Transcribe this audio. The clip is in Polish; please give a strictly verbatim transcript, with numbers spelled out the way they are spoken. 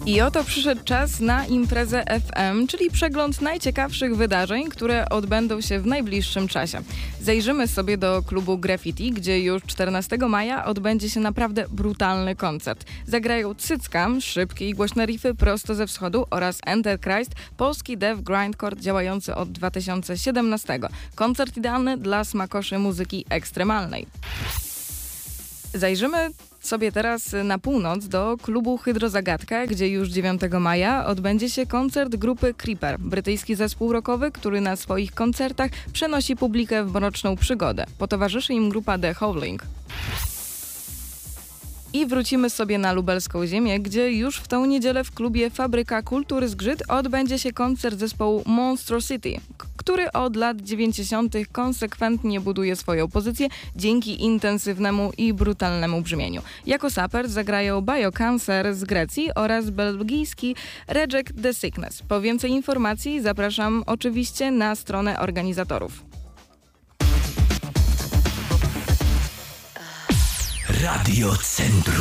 I oto przyszedł czas na imprezę F M, czyli przegląd najciekawszych wydarzeń, które odbędą się w najbliższym czasie. Zajrzymy sobie do klubu Graffiti, gdzie już czternastego maja odbędzie się naprawdę brutalny koncert. Zagrają Cyckam, szybkie i głośne riffy prosto ze wschodu oraz Enterchrist, polski dev grindcore działający od dwa tysiące siedemnastego. Koncert idealny dla smakoszy muzyki ekstremalnej. Zajrzymy sobie teraz na północ do klubu Hydrozagadka, gdzie już dziewiątego maja odbędzie się koncert grupy Creeper, brytyjski zespół rockowy, który na swoich koncertach przenosi publikę w mroczną przygodę. Potowarzyszy im grupa The Howling. I wrócimy sobie na lubelską ziemię, gdzie już w tą niedzielę w klubie Fabryka Kultury Zgrzyt odbędzie się koncert zespołu Monstrosity, k- który od lat dziewięćdziesiątych konsekwentnie buduje swoją pozycję dzięki intensywnemu i brutalnemu brzmieniu. Jako saper zagrają Biocancer z Grecji oraz belgijski Reject the Sickness. Po więcej informacji zapraszam oczywiście na stronę organizatorów. Radio Centrum.